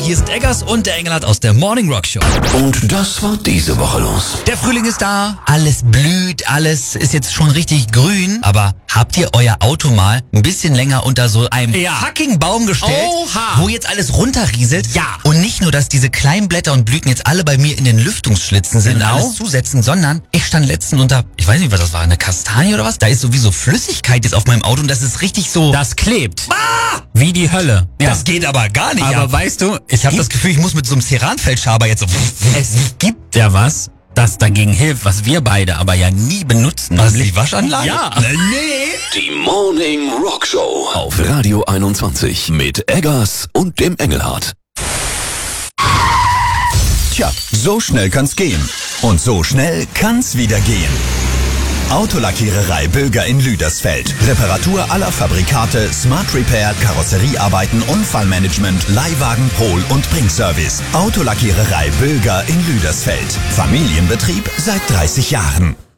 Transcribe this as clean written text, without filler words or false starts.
hier ist Eggers und der Engelhardt aus der Morning Rock Show. Und das war diese Woche los. Der Frühling ist da, alles blüht, alles ist jetzt schon richtig grün. Aber habt ihr euer Auto mal ein bisschen länger unter so einem fucking Baum gestellt, wo jetzt alles runterrieselt? Ja. Und nicht nur, dass diese kleinen Blätter und Blüten jetzt alle bei mir in den Lüftungsschlitzen sind und alles zusetzen, sondern ich stand letztens unter, ich weiß nicht, was das war, eine Kastanie oder was? Da ist sowieso Flüssigkeit jetzt auf meinem Auto und das ist richtig so... Das klebt. Wie die Hölle. Ja. Das geht aber gar nicht. Aber weißt du, ich habe das Gefühl, ich muss mit so einem Ceranfeldschaber jetzt so... es gibt ja was, das dagegen hilft, was wir beide aber ja nie benutzen. Was, die Waschanlage? Ja. Nee. Die Morning Rock Show auf Radio 21 mit Eggers und dem Engelhardt. Tja, so schnell kann's gehen. Und so schnell kann's wieder gehen. Autolackiererei Böger in Lüdersfeld. Reparatur aller Fabrikate, Smart Repair, Karosseriearbeiten, Unfallmanagement, Leihwagen, Pol- und Bringservice. Autolackiererei Böger in Lüdersfeld. Familienbetrieb seit 30 Jahren.